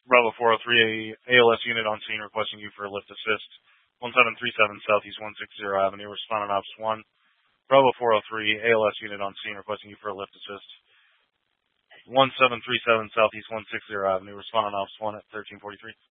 Bravo 403, ALS unit on scene requesting you for a lift assist. 1737 Southeast 160 Avenue, responding Ops 1. Bravo 403, ALS unit on scene requesting you for a lift assist. 1737 Southeast 160 Avenue, responding Ops 1 at 1343.